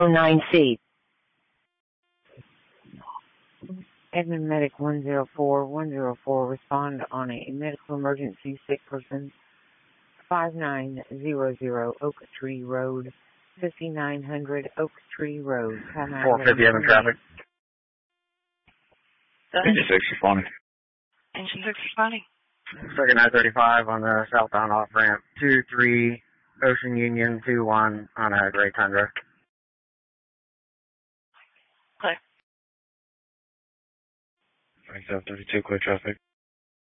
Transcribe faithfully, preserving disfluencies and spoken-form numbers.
nine C. Edmond Medic one zero four, one zero four, respond on a medical emergency, sick person, five nine zero zero Oak Tree Road, fifty-nine hundred Oak Tree Road. four fifty Edmond traffic. Engine six responding. Engine six responding. Second nine thirty-five on the southbound off ramp, two three Ocean Union, two one on a Gray Tundra. Clear. twenty-seven thirty-two, clear traffic.